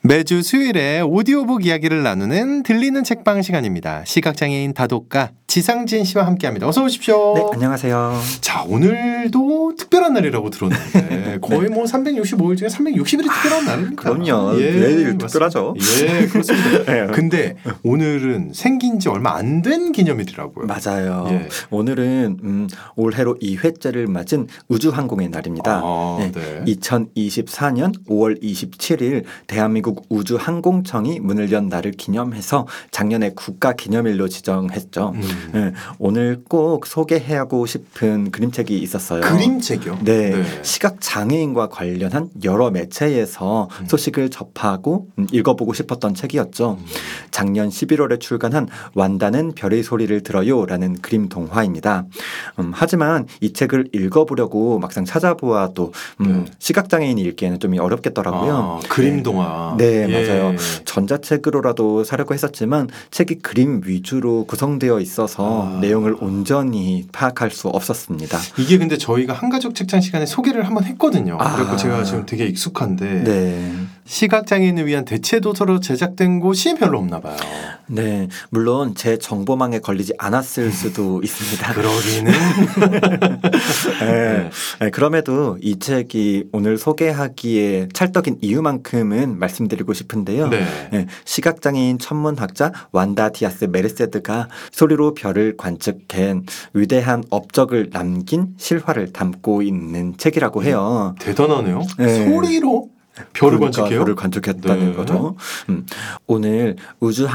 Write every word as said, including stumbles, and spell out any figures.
매주 수요일에 오디오북 이야기를 나누는 들리는 책방 시간입니다. 시각장애인 다독가 지상진 씨와 함께합니다. 어서 오십시오. 네, 안녕하세요. 자, 오늘도 특별한 날이라고 들었는데 거의 네. 뭐 삼백육십오 일 중에 삼백육십 일이 특별한 날입니다. 그럼요. 예, 매일 특별하죠. 예, 그렇습니다. 네. 근데 오늘은 생긴 지 얼마 안 된 기념일이라고요. 맞아요. 예. 오늘은 음, 올해로 이 회째를 맞은 우주항공의 날입니다. 아, 네. 네. 이천이십사 년 오월 이십칠일 대한민국 우주항공청이 문을 연 날을 기념해서 작년에 국가기념일로 지정했죠. 음. 네. 오늘 꼭 소개하고 싶은 그림책이 있었어요. 그림책이요? 네. 네. 시각장애인과 관련한 여러 매체에서 음. 소식을 접하고 음, 읽어보고 싶었던 책이었죠. 음. 작년 십일월에 출간한 완다는 별의 소리를 들어요라는 그림 동화입니다. 음, 하지만 이 책을 읽어보려고 막상 찾아보아도 음, 네. 시각장애인이 읽기에는 좀 어렵겠더라고요. 아, 그림 동화. 네, 예. 맞아요. 전자책으로라도 사려고 했었지만 책이 그림 위주로 구성되어 있어서 아. 내용을 온전히 파악할 수 없었습니다. 이게 근데 저희가 한가족 책장 시간에 소개를 한번 했거든요. 아. 그래서 제가 지금 되게 익숙한데 네. 시각장애인을 위한 대체 도서로 제작된 곳이 별로 없나 봐요. 네, 물론 제 정보망에 걸리지 않았을 수도 있습니다. 그러기는. 네. 네, 그럼에도 이 책이 오늘 소개하기에 찰떡인 이유만큼은 말씀드리고 싶은데요. 네. 네, 시각장애인 천문학자 완다 디아스 메르세드가 소리로 별을 관측한 위대한 업적을 남긴 실화를 담고 있는 책이라고 해요. 대단하네요. 네. 소리로? 별을 그러니까 관측해요? 별을 관측했다는 네. 거죠. 음, 오늘 우주